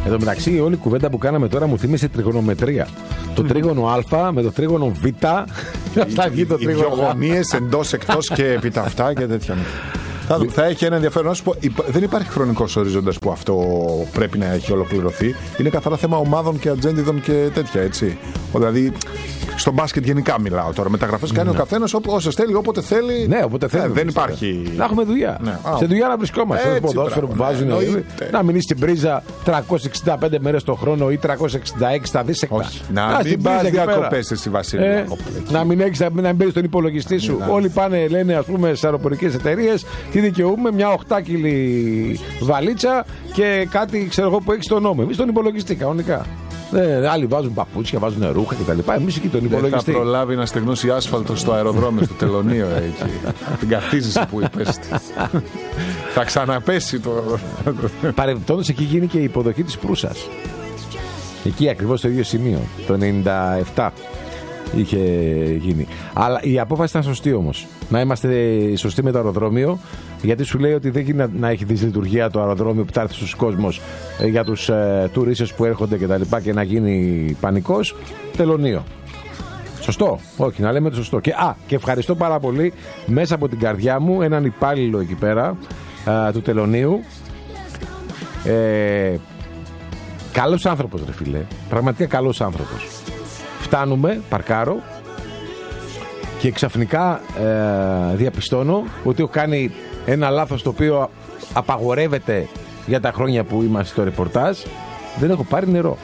Εν τω μεταξύ, όλη η κουβέντα που κάναμε τώρα μου θύμισε τριγωνομετρία. Το τρίγωνο Α με το τρίγωνο Β. Θα βγει το τρίγωνο. Οι γωνίες εντός, εκτός και επί τα αυτά και τέτοια. Θα έχει ένα ενδιαφέρον. Να σου πω, δεν υπάρχει χρονικός ορίζοντας που αυτό πρέπει να έχει ολοκληρωθεί. Είναι καθαρά θέμα ομάδων και ατζέντιδων και τέτοια, έτσι. Δηλαδή, στο μπάσκετ γενικά μιλάω τώρα. Μεταγραφές κάνει ο καθένας όσες θέλει, όποτε θέλει. Ναι, όποτε θέλει. Δεν υπάρχει. Να έχουμε δουλειά. Ναι. Σε δουλειά να βρισκόμαστε. Στο ποδόσφαιρο που βάζουν. Να μην είσαι στην πρίζα 365 μέρες το χρόνο ή 366 τα δίσεκτα. Να μην πας διακοπές εσύ, Βασίλη. Να μην μπαίνεις στον υπολογιστή σου. Όλοι πάνε, λένε, ας πούμε, στις αεροπορικές εταιρείες, τι δικαιούμαι, μια 8κιλη βαλίτσα και κάτι, ξέρω εγώ, που έχει στον νόμο. Εμείς τον υπολογιστή κανονικά. Άλλοι βάζουν παπούτσια, βάζουν ρούχα κτλ. Εμείς εκεί τον υπολογιστή. Δεν θα προλάβει να στεγνώσει άσφαλτο στο αεροδρόμιο, στο τελωνείο εκεί. Την καθίζηση που είπες. Θα ξαναπέσει το. Παρεμπιπτόντως εκεί γίνει και η υποδοχή της Προύσας. Εκεί ακριβώς στο ίδιο σημείο. Το 97 είχε γίνει. Αλλά η απόφαση ήταν σωστή όμως. Να είμαστε σωστοί με το αεροδρόμιο. Γιατί σου λέει ότι δεν γίνεται να έχει δυσλειτουργία το αεροδρόμιο που θα έρθει στους κόσμος για τους τουρίστες που έρχονται κτλ. Και να γίνει πανικός. Τελωνείο. Σωστό. Όχι, να λέμε το σωστό. Και ευχαριστώ πάρα πολύ μέσα από την καρδιά μου έναν υπάλληλο εκεί πέρα του τελωνείου. Καλός άνθρωπος, ρε φίλε. Πραγματικά καλός άνθρωπος. Φτάνουμε, παρκάρω και ξαφνικά διαπιστώνω ότι έχω κάνει ένα λάθος το οποίο απαγορεύεται για τα χρόνια που είμαστε στο ρεπορτάζ. Δεν έχω πάρει νερό.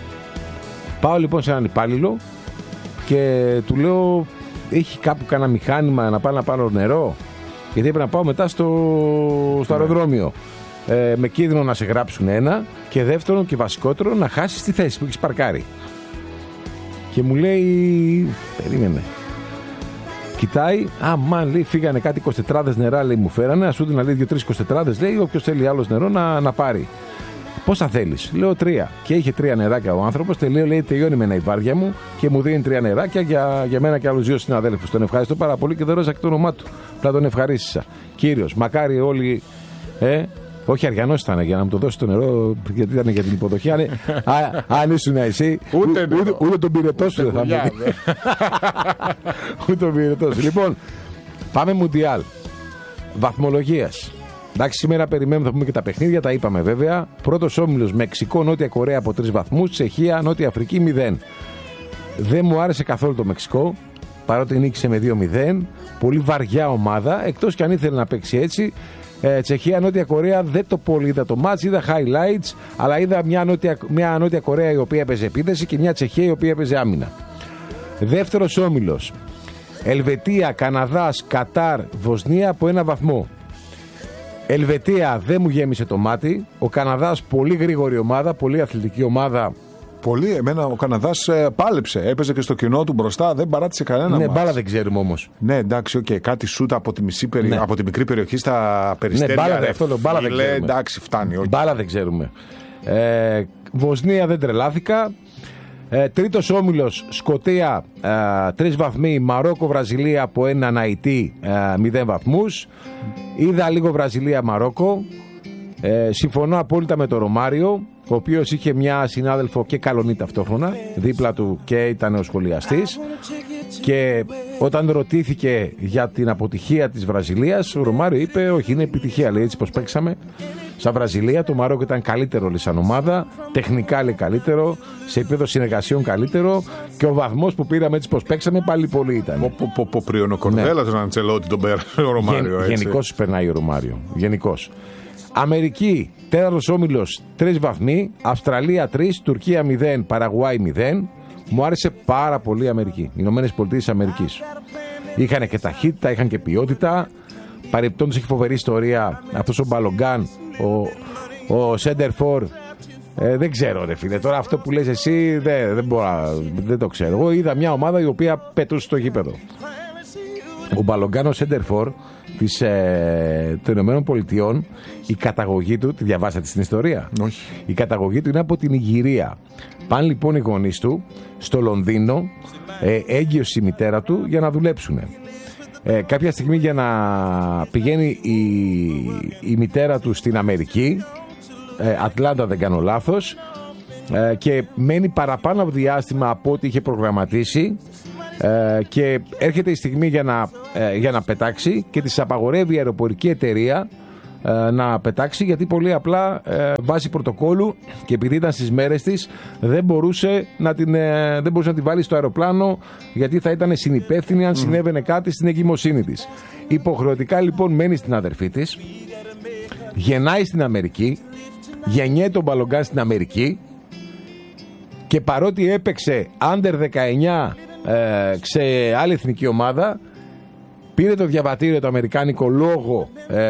Πάω λοιπόν σε έναν υπάλληλο και του λέω, έχει κάπου κανένα μηχάνημα να πάω να πάρω νερό? Γιατί έπρεπε να πάω μετά στο αεροδρόμιο. Με κίνδυνο να σε γράψουν ένα, και δεύτερον και βασικότερο να χάσεις τη θέση που έχεις παρκάρει. Και μου λέει, περίμενε. Κοιτάει, λέει, φύγανε κάτι 24 νερά, λέει, μου φέρανε. Ας σου δίνω, λέει, 2-3 24, λέει, όποιος θέλει άλλος νερό να πάρει. Πόσα θέλεις? Λέω 3. Και είχε 3 νεράκια ο άνθρωπος. Λέει, τελειώνει με ένα η βάρδια μου και μου δίνει 3 νεράκια για μένα και άλλους 2 συναδέλφους. Τον ευχαριστώ πάρα πολύ και δεν ρώτησα και το όνομά του. Απλά τον ευχαρίστησα. Κύριος, μακάρι όλοι. Όχι, Αριανός ήταν για να μου το δώσει το νερό, γιατί ήταν για την υποδοχή. Αν ήσουν εσύ, ούτε τον πυρετό σου δεν θα μείνει. Ούτε τον πυρετό σου. Λοιπόν, πάμε Μουντιάλ. Βαθμολογίας. Εντάξει, σήμερα περιμένουμε, θα πούμε και τα παιχνίδια, τα είπαμε βέβαια. Πρώτος όμιλος Μεξικό, Νότια Κορέα από 3 βαθμούς, Τσεχία, Νότια Αφρική 0. Δεν μου άρεσε καθόλου το Μεξικό, παρότι νίκησε με 2-0. Πολύ βαριά ομάδα, εκτός κι αν ήθελε να παίξει έτσι. Τσεχία, Νότια Κορέα, δεν το πολύ είδα το μάτς, είδα highlights, αλλά είδα μια Νότια Κορέα η οποία έπαιζε επίθεση και μια Τσεχία η οποία έπαιζε άμυνα. Δεύτερος όμιλος, Ελβετία, Καναδάς, Κατάρ, Βοσνία από 1 βαθμό. Ελβετία δεν μου γέμισε το μάτι, ο Καναδάς πολύ γρήγορη ομάδα, πολύ αθλητική ομάδα. Πολύ, εμένα ο Καναδάς πάλεψε. Έπαιζε και στο κοινό του μπροστά, δεν παράτησε κανένα. Ναι, μπάλα δεν ξέρουμε όμως. Ναι, εντάξει, κάτι σούτ από τη μικρή περιοχή στα περιστέρια. Ναι, μπάλα δεν ξέρουμε. Εντάξει, φτάνει. Okay. Μπάλα δεν ξέρουμε. Βοσνία δεν τρελάθηκα. Τρίτος όμιλος, Σκωτία 3 βαθμοί, Μαρόκο, Βραζιλία από 1 Ναϊτή 0 βαθμούς. Είδα λίγο Βραζιλία-Μαρόκο. Συμφωνώ απόλυτα με τον Ρωμάριο, ο οποίος είχε μια συνάδελφο και καλονή ταυτόχρονα δίπλα του και ήταν ο σχολιαστής, και όταν ρωτήθηκε για την αποτυχία της Βραζιλίας, ο Ρωμάριο είπε όχι, είναι επιτυχία, λέει, έτσι πως παίξαμε σαν Βραζιλία. Το Μαρόκο ήταν καλύτερο, λέει, σαν ομάδα, τεχνικά, λέει, καλύτερο, σε επίπεδο συνεργασιών καλύτερο, και ο βαθμός που πήραμε έτσι πως παίξαμε πάλι πολύ ήταν. Πρίον ο Κορδέλα τον Αντσελότη τον πέρασε ο Ρωμάριο. Γενικώς περνάει ο Ρωμάριο, γενικώς. Αμερική, τέταρτος όμιλος 3 βαθμοί, Αυστραλία 3, Τουρκία 0, Παραγουάη 0. Μου άρεσε πάρα πολύ η Αμερική, οι Ηνωμένες Πολιτείες Αμερικής. Είχαν και ταχύτητα, είχαν και ποιότητα. Παρεπτόντως έχει φοβερή ιστορία αυτός ο Μπαλογκάν, ο Σέντερφορ. Δεν ξέρω, ρε φίλε, τώρα αυτό που λες εσύ δεν το ξέρω. Εγώ είδα μια ομάδα η οποία πετούσε στο γήπεδο. Ο Μπαλογκάν, ο Σέντερφορ των Ηνωμένων Πολιτειών, η καταγωγή του, τη διαβάσατε στην ιστορία? Όχι. Η καταγωγή του είναι από την Ιγυρία. Πάνε λοιπόν οι γονείς του στο Λονδίνο, έγκυος η μητέρα του, για να δουλέψουν. Κάποια στιγμή, για να πηγαίνει η μητέρα του στην Αμερική, Ατλάντα, δεν κάνω λάθος, και μένει παραπάνω από διάστημα από ό,τι είχε προγραμματίσει, και έρχεται η στιγμή για να πετάξει και της απαγορεύει η αεροπορική εταιρεία να πετάξει, γιατί πολύ απλά βάσει πρωτοκόλλου, και επειδή ήταν στις μέρες της, δεν μπορούσε να την βάλει στο αεροπλάνο, γιατί θα ήταν συνυπεύθυνη αν συνέβαινε κάτι στην εγκυμοσύνη της. Υποχρεωτικά λοιπόν μένει στην αδερφή της, γεννάει στην Αμερική, γεννιέται τον Μπαλογκάν στην Αμερική, και παρότι έπαιξε under 19 σε άλλη εθνική ομάδα, πήρε το διαβατήριο το αμερικάνικο λόγω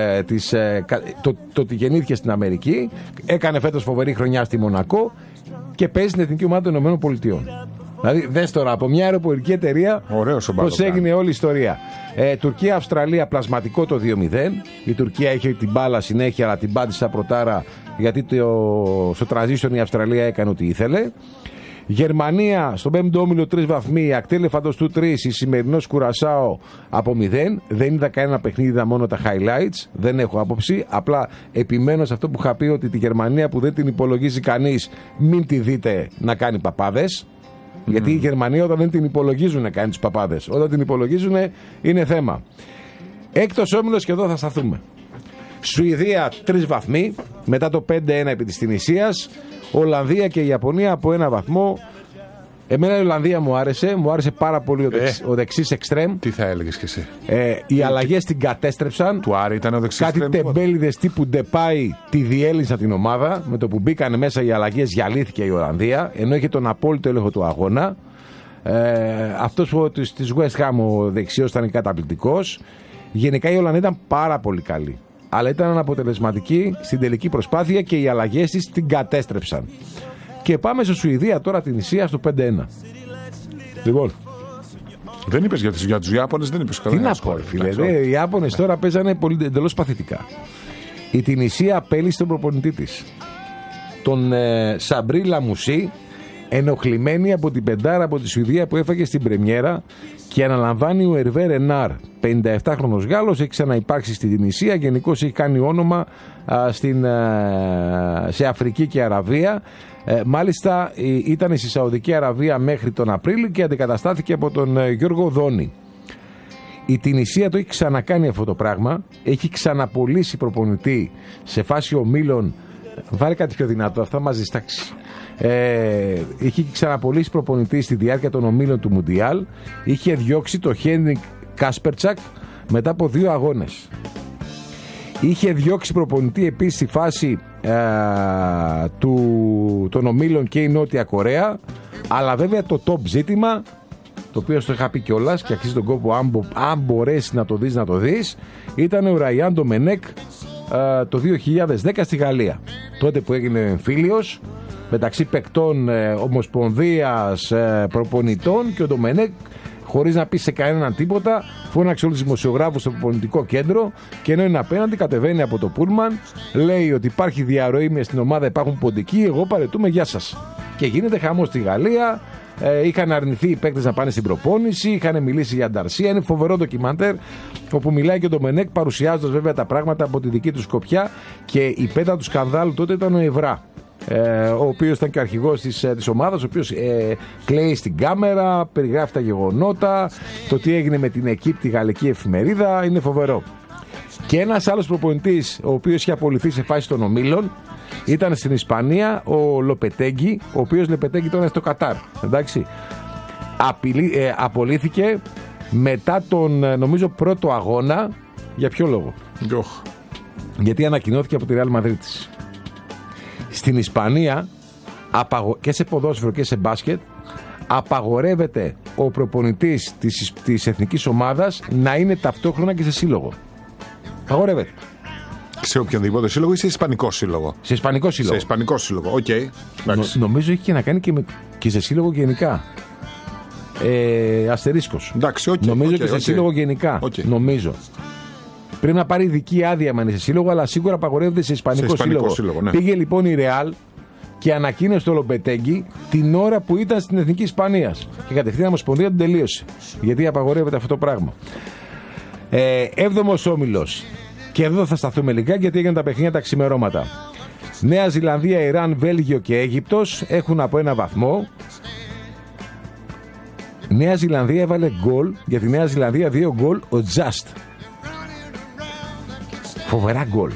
το ότι γεννήθηκε στην Αμερική, έκανε φέτος φοβερή χρονιά στη Μονακό και παίζει στην εθνική ομάδα των ΗΠΑ. Δηλαδή, δες τώρα, από μια αεροπορική εταιρεία πώς έγινε όλη η ιστορία. Τουρκία-Αυστραλία, πλασματικό το 2-0. Η Τουρκία είχε την μπάλα συνέχεια, αλλά την πάτησε πρωτάρα, γιατί στο transition η Αυστραλία έκανε ό,τι ήθελε. Γερμανία στον 5ο όμιλο 3 βαθμοί, Ακτέλ Φαντοστού 3, η σημερινός Κουρασάο από 0. Δεν είδα κανένα παιχνίδι, είδα μόνο τα highlights. Δεν έχω άποψη. Απλά επιμένω σε αυτό που είχα πει, ότι τη Γερμανία που δεν την υπολογίζει κανείς, μην τη δείτε να κάνει παπάδες. Γιατί η Γερμανία όταν δεν την υπολογίζουν να κάνει τους παπάδες. Όταν την υπολογίζουν είναι θέμα. Έκτος όμιλος, και εδώ θα σταθούμε. Σουηδία 3 βαθμοί, μετά το 5-1 επί της Τινησίας. Ολλανδία και η Ιαπωνία από 1 βαθμό. Εμένα η Ολλανδία μου άρεσε πάρα πολύ ο δεξής εξτρέμ. Τι θα έλεγες κι εσύ? Οι αλλαγές την κατέστρεψαν. Του Άρη ήταν ο δεξής εξτρέμ. Κάτι τεμπέληδες τύπου Ντεπάι τη διέλυσαν την ομάδα. Με το που μπήκανε μέσα οι αλλαγές, γυαλίθηκε η Ολλανδία, ενώ είχε τον απόλυτο έλεγχο του αγώνα. Αυτός της West Ham, ο δεξιός, ήταν καταπληκτικός. Γενικά η Ολλανδία ήταν πάρα πολύ καλή, αλλά ήταν αναποτελεσματική στην τελική προσπάθεια και οι αλλαγές της την κατέστρεψαν. Και πάμε στο Σουηδία τώρα, την Ισία, στο 5-1. Λοιπόν. Δεν είπες για τους Ιάπωνες, δεν είπες καλά. Τι να πω, φίλε. Οι Ιάπωνες τώρα παίζανε εντελώς παθητικά. Η Τινησία απέλυσε τον προπονητή της, τον Σαμπρί Λαμουσί, ενοχλημένη από την πεντάρα από τη Σουηδία που έφαγε στην πρεμιέρα, και αναλαμβάνει ο Ερβέ Ρενάρ, 57χρονος Γάλλος, έχει ξαναυπάρξει στην Τινησία, γενικώς έχει κάνει όνομα σε Αφρική και Αραβία. Μάλιστα ήταν στη Σαουδική Αραβία μέχρι τον Απρίλιο και αντικαταστάθηκε από τον Γιώργο Δόνη. Η Τινησία το έχει ξανακάνει αυτό το πράγμα, έχει ξαναπολύσει προπονητή σε φάση ομίλων. Βάλε κάτι πιο δυνατό, αυτά μας διστάξει. Είχε ξαναπολύσει προπονητή στη διάρκεια των ομίλων του Μουντιάλ. Είχε διώξει το Χένρικ Κάσπερτσακ μετά από 2 αγώνες. Είχε διώξει προπονητή επίσης στη φάση των ομίλων και η Νότια Κορέα. Αλλά βέβαια το top ζήτημα, το οποίο στο είχα πει κιόλας και αξίζει τον κόπο, αν μπορέσει να το δεις, ήταν ο Ραϊάν Ντομενέκ το 2010 στη Γαλλία. Τότε που έγινε εμφύλιος μεταξύ παικτών, ομοσπονδίας, προπονητών, και ο Ντομενέκ, χωρίς να πει σε κανέναν τίποτα, φώναξε όλους τους δημοσιογράφους στο προπονητικό κέντρο, και ενώ είναι απέναντι, κατεβαίνει από το πούλμαν, λέει ότι υπάρχει διαρροή μες στην ομάδα, υπάρχουν ποντικοί, εγώ παρετούμε, γεια σας. Και γίνεται χαμός στη Γαλλία. Είχαν αρνηθεί οι παίκτες να πάνε στην προπόνηση, είχαν μιλήσει για ανταρσία. Είναι φοβερό ντοκιμαντέρ όπου μιλάει και ο Ντομενέκ, παρουσιάζοντας βέβαια τα πράγματα από τη δική του σκοπιά. Και η πέτα του σκανδάλου τότε ήταν ο Ευρά, ο οποίος ήταν και αρχηγός της ομάδας, ο οποίος κλαίει στην κάμερα, περιγράφει τα γεγονότα, το τι έγινε με την ΕΚΙΠ, τη γαλλική εφημερίδα. Είναι φοβερό. Και ένας άλλος προπονητής, ο οποίος είχε απολυθεί σε φάση των ομίλων, ήταν στην Ισπανία, ο Λοπετέγκη, ο οποίος Λοπετέγκη τώρα είναι στο Κατάρ. Εντάξει. Απολύθηκε μετά τον, νομίζω, πρώτο αγώνα. Για ποιο λόγο? Γιατί ανακοινώθηκε από τη Ρεάλ Μαδρίτης. Στην Ισπανία, και σε ποδόσφαιρο και σε μπάσκετ, απαγορεύεται ο προπονητής της εθνικής ομάδας να είναι ταυτόχρονα και σε σύλλογο. Απαγορεύεται. Σε οποιονδήποτε σύλλογο ή σε ισπανικό σύλλογο? Σε ισπανικό σύλλογο. Σε ισπανικό σύλλογο, οκ. Νομίζω έχει και να κάνει και σε σύλλογο γενικά. Αστερίσκος. Εντάξει, νομίζω και σε σύλλογο γενικά. Νομίζω. Πρέπει να πάρει ειδική άδεια αν είναι σε σύλλογο, αλλά σίγουρα απαγορεύεται σε ισπανικό σύλλογο. Ναι. Πήγε λοιπόν η Ρεάλ και ανακοίνωσε το Λοπετέγκη την ώρα που ήταν στην Εθνική Ισπανίας. Και κατευθείαν Ομοσπονδία την τελείωσε. Γιατί απαγορεύεται αυτό το πράγμα. 7ος όμιλος. Και εδώ θα σταθούμε λιγάκι, γιατί έγιναν τα παιχνίδια τα ξημερώματα. Νέα Ζηλανδία, Ιράν, Βέλγιο και Αίγυπτος έχουν από 1 βαθμό. Νέα Ζηλανδία έβαλε γκολ, για τη Νέα Ζηλανδία 2 γκολ ο Just. Φοβερά γκολ.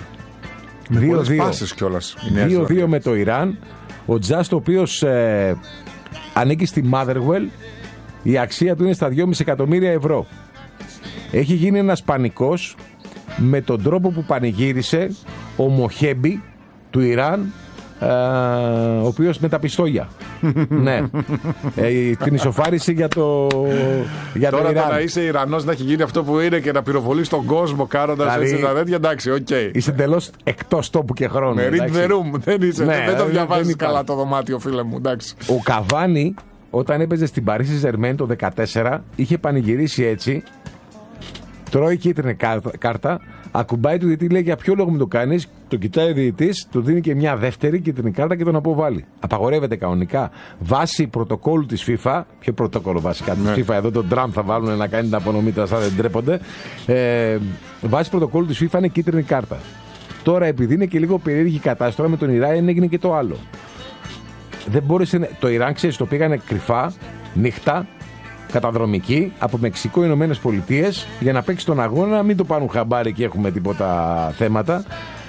2-2 με το Ιράν. Ο Just, ο οποίος ανήκει στη Motherwell, η αξία του είναι στα 2,5 εκατομμύρια ευρώ. Έχει γίνει ένας πανικός με τον τρόπο που πανηγύρισε ο Μοχέμπι του Ιράν, ο οποίος με τα πιστόλια. Ναι. Την ισοφάριση για το Ιράν. Τώρα να είσαι Ιρανός, να έχει γίνει αυτό που είναι και να πυροβολείς τον κόσμο κάνοντας έτσι τα τέτοια, εντάξει, οκ. Είσαι εντελώς εκτός τόπου και χρόνου. Με read the room, δεν είσαι. Δεν το διαβάζεις καλά το δωμάτιο, φίλε μου, εντάξει. Ο Καβάνι, όταν έπαιζε στην Παρίσι Ζερμέν το 2014, είχε πανηγυρίσει έτσι. Τρώει κίτρινη κάρτα, ακουμπάει του διαιτητή, λέει: για ποιο λόγο μου το κάνεις? Το κοιτάει ο διαιτητής, του δίνει και μια δεύτερη κίτρινη κάρτα και τον αποβάλλει. Απαγορεύεται κανονικά. Βάσει πρωτοκόλλου της FIFA, ποιο πρωτόκολλο βασικά της FIFA, εδώ τον Τραμπ θα βάλουν να κάνει την απονομή, τα δεν τρέπονται. Βάσει πρωτοκόλλου της FIFA είναι κίτρινη κάρτα. Τώρα, επειδή είναι και λίγο περίεργη η κατάσταση, με τον Ιράν έγινε και το άλλο. Δεν μπόρεσε. Το Ιράν, ξέρεις, το πήγανε κρυφά, νύχτα, καταδρομική, από Μεξικό, Ηνωμένες Πολιτείες, για να παίξει τον αγώνα, μην το πάρουν χαμπάρι και έχουμε τίποτα θέματα.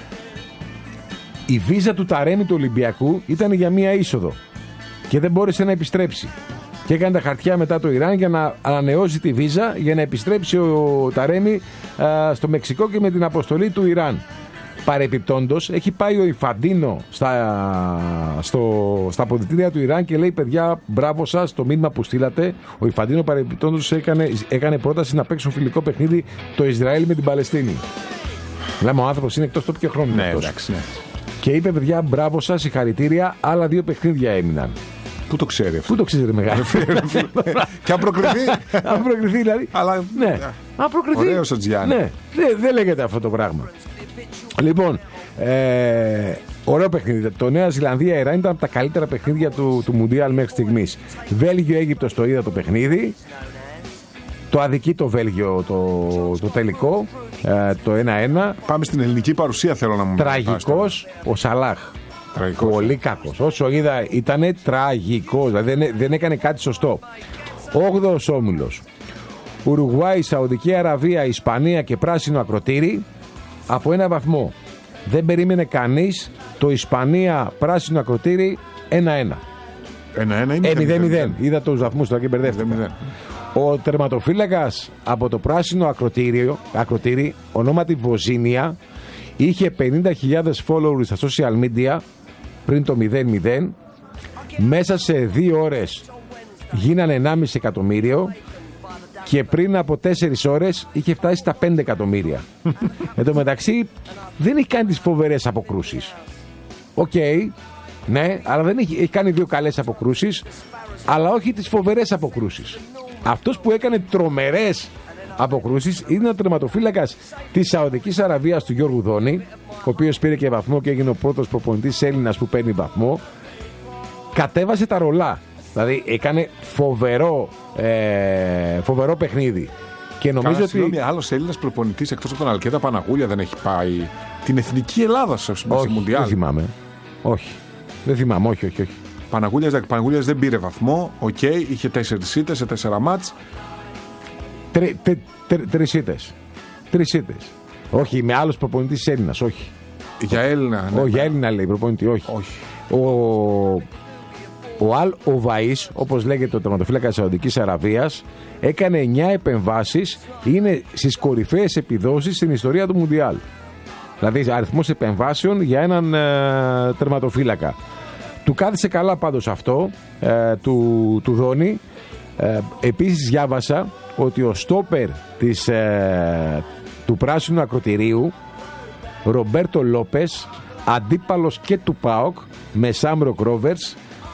Η βίζα του Ταρέμι του Ολυμπιακού ήταν για μία είσοδο και δεν μπόρεσε να επιστρέψει. Και έκανε τα χαρτιά μετά το Ιράν για να ανανεώσει τη βίζα για να επιστρέψει ο Ταρέμι στο Μεξικό και με την αποστολή του Ιράν. Παρεπιπτόντως, έχει πάει ο Ιφαντίνο στα αποδυτήρια του Ιράν και λέει: παιδιά, μπράβο σας, το μήνυμα που στείλατε. Ο Ιφαντίνο παρεπιπτόντως έκανε πρόταση να παίξουν φιλικό παιχνίδι το Ισραήλ με την Παλαιστίνη. Λέμε, ο άνθρωπος είναι εκτός τόπου και χρόνου. Ναι, εντάξει, ναι. Και είπε: παιδιά, μπράβο σας, συγχαρητήρια, άλλα 2 παιχνίδια έμειναν. Πού το ξέρει αυτό? Πού το ξέρει, μεγάλο? Και αν προκριθεί. Αν προκριθεί, δηλαδή. Αλλά. Ναι. Αν προκριθεί. Ωραίος ο Τζιάννη. Ναι, δεν λέγεται αυτό το πράγμα. Λοιπόν, ωραίο παιχνίδι. Το Νέα Ζηλανδία-Ιράν ήταν από τα καλύτερα παιχνίδια του Μουντιάλ μέχρι στιγμής. Βέλγιο-Αίγυπτος το είδα το παιχνίδι. Το αδικεί το Βέλγιο το τελικό, το 1-1. Πάμε στην ελληνική παρουσία, θέλω να μου πεις. Τραγικός ο Σαλάχ. Τραγικός. Πολύ κακός. Όσο είδα ήταν τραγικός. Δηλαδή δεν έκανε κάτι σωστό. 8ος όμιλος. Ουρουγουάη, Σαουδική Αραβία, Ισπανία και πράσινο ακροτήρι από 1 βαθμό. Δεν περίμενε κανείς το Ισπανία πράσινο ακροτήρι 1-1. 1-1 ή 0-0. Είδα τους βαθμούς τώρα και μπερδεύτηκα. Ο τερματοφύλακας από το πράσινο ακροτήρι, ονόματι Βοζίνια, είχε 50.000 followers στα social media πριν το 0-0. Μέσα σε 2 ώρες γίνανε 1,5 εκατομμύριο και πριν από 4 ώρες είχε φτάσει στα 5 εκατομμύρια. Εν τω μεταξύ δεν έχει κάνει τις φοβερές αποκρούσεις. Οκ, ναι, αλλά δεν έχει κάνει 2 καλές αποκρούσεις, αλλά όχι τις φοβερές αποκρούσεις. Αυτός που έκανε τρομερές αποκρούσεις είναι ο τερματοφύλακας της Σαουδικής Αραβίας του Γιώργου Δόνη, ο οποίος πήρε και βαθμό και έγινε ο πρώτος προπονητής Έλληνας που παίρνει βαθμό. Κατέβασε τα ρολά. Δηλαδή έκανε φοβερό παιχνίδι. Και νομίζω ότι. Άλλος Έλληνας προπονητής εκτός από τον Αλκέτα Παναγούλια δεν έχει πάει την εθνική Ελλάδα σε Μουντιάλ? Δεν θυμάμαι. Όχι. Δεν θυμάμαι, όχι. Παναγούλιας δεν πήρε βαθμό. Οκ, είχε 4 ήττες σε 4 μάτς. 3 ήττες. Όχι, με άλλος προπονητής Έλληνας, όχι. Για Έλληνα. Ναι. Για Έλληνα λέει προπονητή, όχι. Ο Αλ Οβαΐς, όπως λέγεται ο τερματοφύλακας της Σαουδικής Αραβίας, έκανε 9 επεμβάσεις, είναι στις κορυφαίες επιδόσεις στην ιστορία του Μουντιάλ. Δηλαδή αριθμός επεμβάσεων για έναν τερματοφύλακα. Του κάθισε καλά πάντως αυτό του Δόνη. Επίσης διάβασα ότι ο στόπερ του πράσινου ακροτηρίου, Ρομπέρτο Λόπες, αντίπαλος και του ΠΑΟΚ με Σάμροκ Ρόβερς,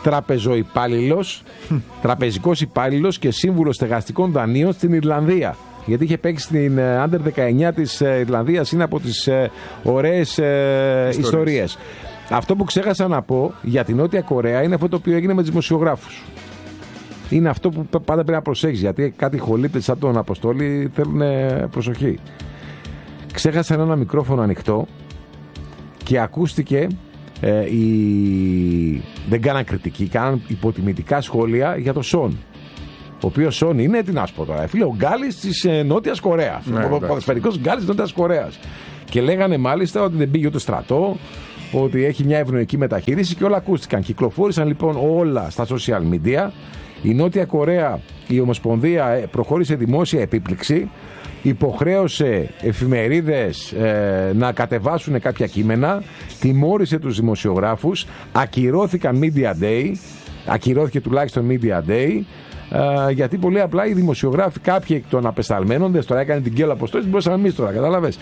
τραπεζικός υπάλληλος και σύμβουλος στεγαστικών δανείων στην Ιρλανδία. Γιατί είχε παίξει στην Under 19 της Ιρλανδίας, είναι από τις ωραίες ιστορίες. Αυτό που ξέχασα να πω για την Νότια Κορέα είναι αυτό το οποίο έγινε με τους δημοσιογράφους. Είναι αυτό που πάντα πρέπει να προσέχεις, γιατί κάτι χολύπτες σαν τον Αποστόλη θέλουν προσοχή. Ξέχασαν ένα μικρόφωνο ανοιχτό και ακούστηκε δεν κάναν κριτική, κάναν υποτιμητικά σχόλια για το Σον. Ο οποίος Σον είναι, τι να σου πω τώρα, φίλε, ο Γκάλης της Νότιας Κορέας. Ο ποδοσφαιρικός Γκάλης της Νότιας Κορέας. Και λέγανε μάλιστα ότι δεν πήγε ούτε στρατό, ότι έχει μια ευνοϊκή μεταχείριση και όλα ακούστηκαν. Κυκλοφόρησαν λοιπόν όλα στα social media. Η Νότια Κορέα, η Ομοσπονδία, προχώρησε δημόσια επίπληξη. Υποχρέωσε εφημερίδες να κατεβάσουν κάποια κείμενα, τιμώρησε τους δημοσιογράφους, ακυρώθηκαν Media Day, ακυρώθηκε τουλάχιστον Media Day, γιατί πολύ απλά οι δημοσιογράφοι, κάποιοι εκ των απεσταλμένων, δεν τώρα έκανε την Κέλα Αποστόλη, δεν μπορούσαν να εμείς τώρα, κατάλαβες.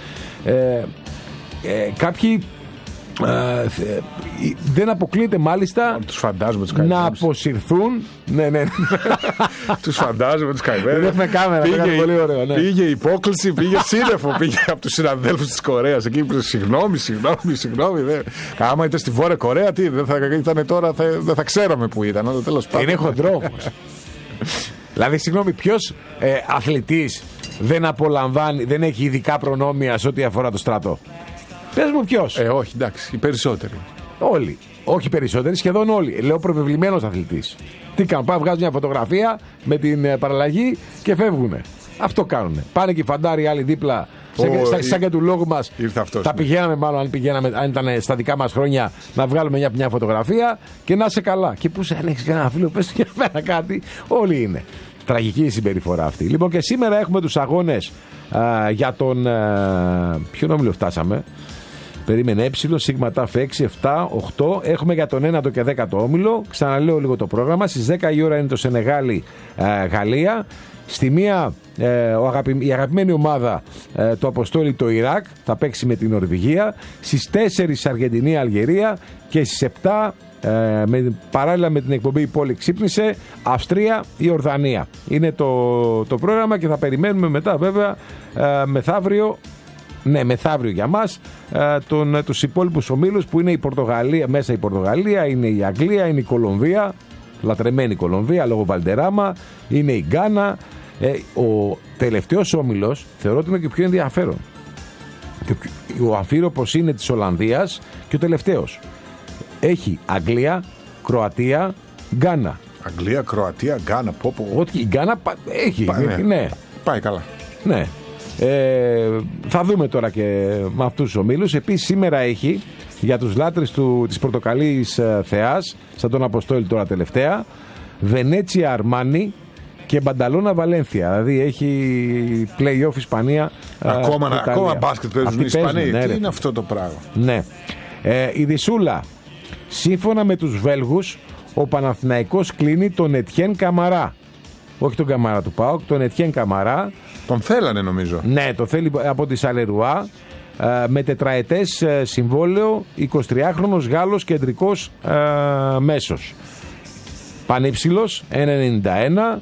Κάποιοι δεν αποκλείεται μάλιστα τους φαντάζομαι, να αποσυρθούν. Ναι. Τους φαντάζομαι τους καημένους. Δεν έχουμε κάμερα, πολύ ωραίο, ναι. Πήγε υπόκληση, πήγε σύννεφο, πήγε από τους συναδέλφους της Κορέας. Εκεί είπε συγγνώμη. Άμα ήταν στη Βόρεια Κορέα, τι δεν θα ήταν τώρα, δεν θα ξέραμε που ήταν. Τέλος πάντων. Είναι χοντρό όμως. Δηλαδή, συγγνώμη, ποιος αθλητής δεν απολαμβάνει, δεν έχει ειδικά προνόμια σε ό,τι αφορά το στρατό? Πες μου ποιος. Όχι, εντάξει, οι περισσότεροι. Όλοι. Όχι περισσότεροι, σχεδόν όλοι. Λέω προβεβλημένος αθλητής. Τι κάνουν, πάνε βγάζουν μια φωτογραφία με την παραλλαγή και φεύγουνε. Αυτό κάνουνε. Πάνε και οι φαντάροι άλλοι δίπλα. Σαν και του λόγου μας. Τα πηγαίναμε μάλλον, αν ήταν στα δικά μας χρόνια, να βγάλουμε μια φωτογραφία και να είσαι καλά. Και πού σε αν έχεις κανένα φίλο, πες για μένα κάτι. Όλοι είναι. Τραγική η συμπεριφορά αυτή. Λοιπόν, και σήμερα έχουμε τους αγώνες για τον. Ποιον όμιλο φτάσαμε? Περίμενε σίγμα τάφ 6, 7, 8. Έχουμε για τον 9ο και 10ο όμιλο. Ξαναλέω λίγο το πρόγραμμα. Στις 10 η ώρα είναι το Σενεγάλη Γαλλία. Στη μία η αγαπημένη ομάδα το Αποστόλη το Ιράκ θα παίξει με την Νορβηγία. Στις 4 Αργεντινή Αλγερία. Και στις 7 παράλληλα με την εκπομπή «Η πόλη ξύπνησε», Αυστρία ή Ορδανία. Είναι το πρόγραμμα και θα περιμένουμε μετά βέβαια μεθαύριο. Ναι, μεθαύριο για μας τους υπόλοιπους ομίλους που είναι η Πορτογαλία, μέσα η Πορτογαλία, είναι η Αγγλία, είναι η Κολομβία, λατρεμένη Κολομβία λόγω Βαλντεράμα, είναι η Γκάνα. Ο τελευταίος όμιλος θεωρώ ότι είναι και πιο ενδιαφέρον. Ο αμφίροπος είναι της Ολλανδίας και ο τελευταίος έχει Αγγλία, Κροατία, Γκάνα. Αγγλία, Κροατία, Γκάνα. Ότι η Γκάνα έχει. Ναι. Πάει καλά. Ναι. Θα δούμε τώρα και με αυτούς τους ομίλους. Επίσης σήμερα έχει για τους λάτρες της πορτοκαλής θεάς, σαν τον Αποστόλη τώρα τελευταία, Βενέτσια Αρμάνι και Μπανταλώνα Βαλένθια. Δηλαδή έχει play-off Ισπανία. Ακόμα μπάσκετ παίζουν οι Ισπανοί. Ναι, τι είναι αυτό το πράγμα? Ναι. Η Δυσούλα, σύμφωνα με τους Βέλγους, ο Παναθηναϊκός κλείνει τον Ετιέν Καμαρά. Όχι τον Καμαρά του ΠΑΟΚ, τον Ετιέν Καμαρά. Τον θέλανε νομίζω. Ναι, το θέλει από τη Σαλερουά, με τετραετές συμβόλαιο, 23χρονος Γάλλος κεντρικός μέσος. Πανύψηλος, 1,91.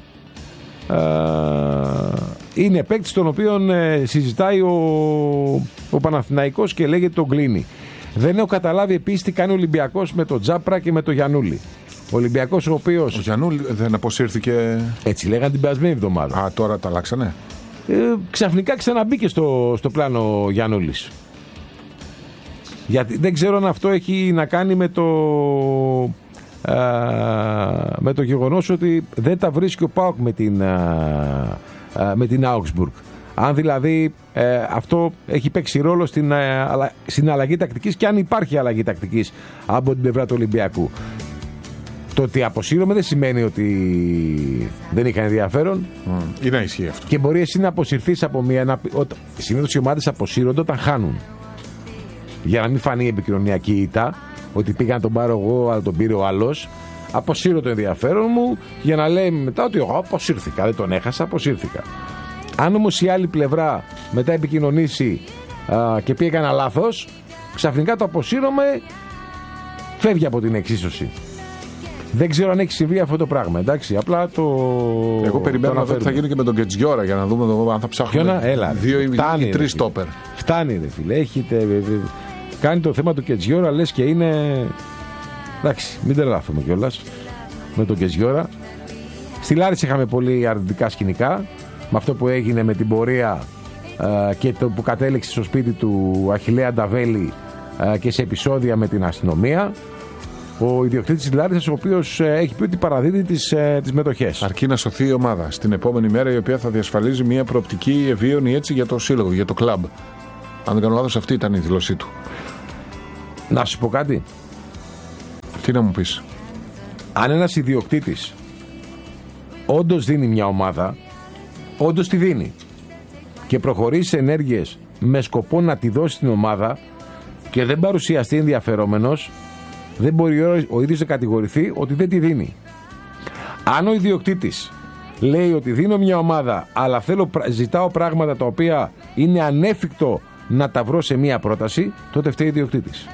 Είναι παίκτης τον οποίον συζητάει ο Παναθηναϊκός και λέγεται τον κλείνει. Δεν έχω καταλάβει επίσης τι κάνει ο Ολυμπιακός με τον Τζάπρα και με τον Γιαννούλη. Ο Ολυμπιακός ο οποίος. Ο Γιαννούλη δεν αποσύρθηκε. Έτσι λέγανε την περασμένη εβδομάδα. Α, τώρα τα αλλάξανε. Ξαφνικά ξαναμπήκε στο πλάνο ο Γιαννούλης. Γιατί δεν ξέρω αν αυτό έχει να κάνει με το γεγονός ότι δεν τα βρίσκει ο ΠΑΟΚ με την Augsburg. Αν δηλαδή αυτό έχει παίξει ρόλο στην αλλαγή τακτικής και αν υπάρχει αλλαγή τακτικής από την πλευρά του Ολυμπιακού. Το ότι αποσύρωμε δεν σημαίνει ότι δεν είχαν ενδιαφέρον. Ή να ισχύει αυτό. Και μπορεί εσύ να αποσυρθείς από μια. Συνήθως οι ομάδες αποσύρονται όταν χάνουν. Για να μην φανεί επικοινωνιακή ήττα, ότι πήγα να τον πάρω εγώ, αλλά τον πήρε ο άλλος. Αποσύρω το ενδιαφέρον μου για να λέει μετά ότι εγώ αποσύρθηκα. Δεν τον έχασα, αποσύρθηκα. Αν όμως η άλλη πλευρά μετά επικοινωνήσει και πει έκανα λάθος, ξαφνικά το αποσύρωμε, φεύγει από την εξίσωση. Δεν ξέρω αν έχει συμβεί αυτό το πράγμα, εντάξει. Απλά το. Εγώ περιμένω να δω τι θα γίνει και με τον Κετζιόρα για να δούμε αν θα ψάχνουμε. Έλα, 2 ή 3 στόπερ. Φτάνει, ρε φίλε. Έχετε. Κάνει το θέμα του Κετζιόρα, λες και είναι. Εντάξει, μην τρελαθούμε κιόλας με τον Κετζιόρα. Στη Λάρισα είχαμε πολύ αρνητικά σκηνικά. Με αυτό που έγινε με την πορεία και το που κατέληξε στο σπίτι του Αχιλλέα Νταβέλη και σε επεισόδια με την αστυνομία. Ο ιδιοκτήτης της Λάρισσας, ο οποίος έχει πει ότι παραδίδει τις μετοχές. Αρκεί να σωθεί η ομάδα στην επόμενη μέρα, η οποία θα διασφαλίζει μια προοπτική ευίωνη έτσι για το σύλλογο, για το κλαμπ. Αν δεν κάνω λάθος, αυτή ήταν η δήλωσή του. Να σου πω κάτι. Τι να μου πεις? Αν ένας ιδιοκτήτης όντως δίνει μια ομάδα, όντως τη δίνει και προχωρήσει σε ενέργειες με σκοπό να τη δώσει στην ομάδα και δεν παρουσιαστεί ενδιαφερόμενος, δεν μπορεί ο ίδιος να κατηγορηθεί ότι δεν τη δίνει. Αν ο ιδιοκτήτης λέει ότι δίνω μια ομάδα, αλλά ζητάω πράγματα τα οποία είναι ανέφικτο να τα βρω σε μια πρόταση, τότε φταίει ο ιδιοκτήτης.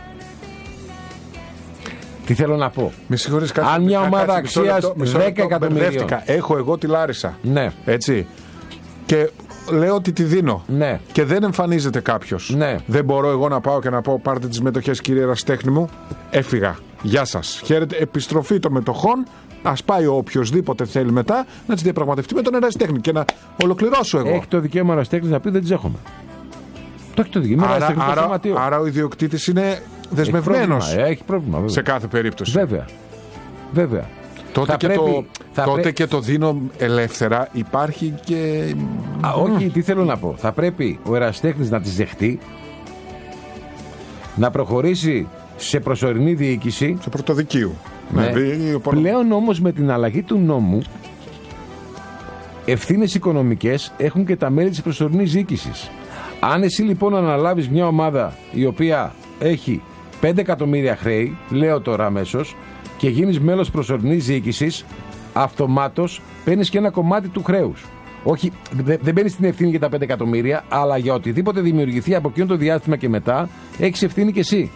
Τι θέλω να πω? Με συγχωρείς, αν μια ομάδα αξίας 10 εκατομμυρίων. Έχω εγώ τη Λάρισα. Ναι. Έτσι. Και λέω ότι τη δίνω. Ναι. Και δεν εμφανίζεται κάποιος. Ναι. Δεν μπορώ εγώ να πάω και να πω: πάρτε τις μετοχές, κύριε ερασιτέχνη μου. Έφυγα. Γεια σας. Χαίρετε. Επιστροφή των μετοχών. Ας πάει ο οποιοσδήποτε θέλει μετά να τις διαπραγματευτεί με τον ερασιτέχνη και να ολοκληρώσω εγώ. Έχει το δικαίωμα ο ερασιτέχνης να πει: δεν τις έχουμε. Το έχει το δικαίωμα. Άρα ο ιδιοκτήτης είναι δεσμευμένος. Έχει πρόβλημα, βέβαια. Σε κάθε περίπτωση. Βέβαια. Τότε και το δίνω ελεύθερα υπάρχει και... Όχι, τι θέλω να πω. Θα πρέπει ο ερασιτέχνης να τις δεχτεί, να προχωρήσει σε προσωρινή διοίκηση. Σε πρωτοδικείου. Ναι. Πλέον όμως με την αλλαγή του νόμου, ευθύνες οικονομικές έχουν και τα μέλη της προσωρινής διοίκησης. Αν εσύ λοιπόν αναλάβεις μια ομάδα η οποία έχει 5 εκατομμύρια χρέη, λέω τώρα αμέσως, και γίνεις μέλος προσωρινής διοίκησης, αυτομάτως παίρνεις και ένα κομμάτι του χρέους. Όχι, δεν παίρνεις την ευθύνη για τα 5 εκατομμύρια, αλλά για οτιδήποτε δημιουργηθεί από εκείνο το διάστημα και μετά, έχεις ευθύνη και εσύ.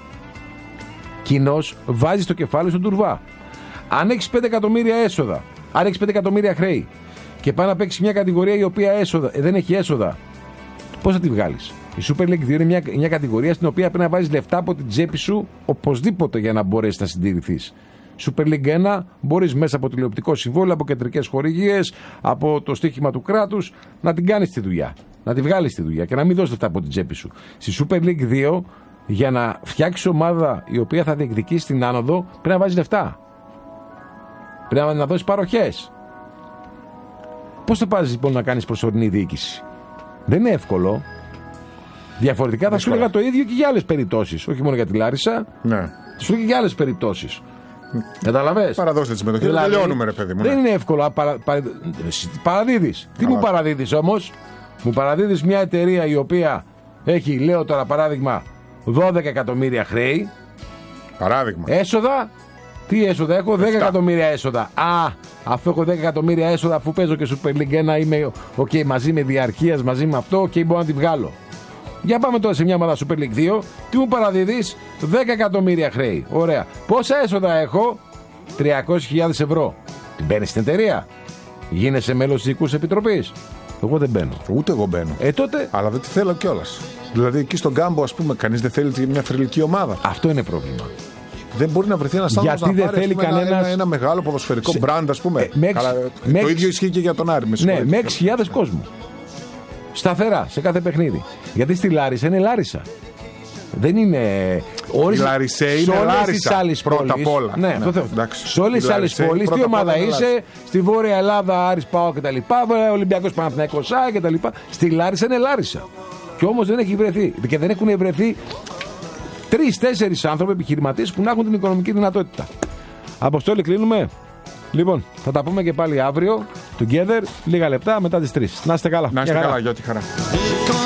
Κοινώς βάζεις το κεφάλι στον τουρβά. Αν έχεις 5 εκατομμύρια έσοδα, αν έχεις 5 εκατομμύρια χρέη και πάει να παίξεις μια κατηγορία η οποία δεν έχει έσοδα, πώς θα τη βγάλεις? Η Super League 2 είναι μια κατηγορία στην οποία πρέπει να βάζεις λεφτά από την τσέπη σου οπωσδήποτε για να μπορέσεις να συντηρηθείς. Super League 1 μπορείς μέσα από τηλεοπτικό συμβόλαιο, από κεντρικές χορηγίες, από το στοίχημα του κράτους να την κάνεις τη δουλειά. Να τη βγάλεις τη δουλειά και να μην δώσεις λεφτά από την τσέπη σου. Στη Super League 2, για να φτιάξεις ομάδα η οποία θα διεκδικήσει την άνοδο, πρέπει να βάζεις λεφτά. Πρέπει να δώσεις παροχές. Πώς θα πας λοιπόν να κάνεις προσωρινή διοίκηση? Δεν είναι εύκολο. Διαφορετικά θα σου έλεγα το ίδιο και για άλλες περιπτώσεις. Όχι μόνο για τη Λάρισα. Ναι. Σου έλεγα και για άλλες περιπτώσεις. Καταλαβες? Παραδώστε τις μετοχές. Δηλαδή, τελειώνουμε, ρε παιδί μου. Δεν είναι εύκολο. Παραδίδεις. Τι μου παραδίδεις όμως? Μου παραδίδεις μια εταιρεία η οποία έχει, λέω τώρα παράδειγμα, 12 εκατομμύρια χρέη. Παράδειγμα. Έσοδα. Τι έσοδα έχω? 10 εκατομμύρια έσοδα. Αφού έχω 10 εκατομμύρια έσοδα, αφού παίζω και Super League 1, είμαι ok μαζί με διαρκείας, μαζί με αυτό, ok, μπορώ να τη βγάλω. Για πάμε τώρα σε μια ομάδα Super League 2. Τι μου παραδίδεις? 10 εκατομμύρια χρέη. Ωραία. Πόσα έσοδα έχω? 300.000 ευρώ. Την παίρνεις στην εταιρεία? Γίνεσαι μέλος της Διοικούς Επιτροπής? Εγώ δεν μπαίνω. Ούτε εγώ μπαίνω. Τότε. Αλλά δεν τη θέλω κιόλας. Δηλαδή εκεί στον κάμπο, ας πούμε, κανείς δεν θέλει μια θρυλική ομάδα. Αυτό είναι πρόβλημα. Δεν μπορεί να βρεθεί ένας άνθρωπος να πάρει ένα μεγάλο ποδοσφαιρικό μπραντ, ας πούμε. Το ίδιο ισχύει και για τον Άρη. Ναι, με 6.000 κόσμο. Σταθερά σε κάθε παιχνίδι. Γιατί στη Λάρισα είναι Λάρισα. Δεν είναι. Η Λάρισα είναι Λάρισα. Πρώτα απ' όλα. Ναι, σε όλες τις άλλες πόλεις, τι ομάδα είσαι? Στη Βόρεια Ελλάδα, Άρης, ΠΑΟ κτλ. Ολυμπιακός Παναθηναϊκός κτλ. Στη Λάρισα είναι Λάρισα. Και όμως δεν έχει βρεθεί. Και δεν έχουν βρεθεί 3-4 άνθρωποι επιχειρηματίες που να έχουν την οικονομική δυνατότητα. Αποστόλη, κλείνουμε. Λοιπόν, θα τα πούμε και πάλι αύριο. Together, λίγα λεπτά μετά τις 3. Να είστε καλά. Να είστε καλά, για τη χαρά.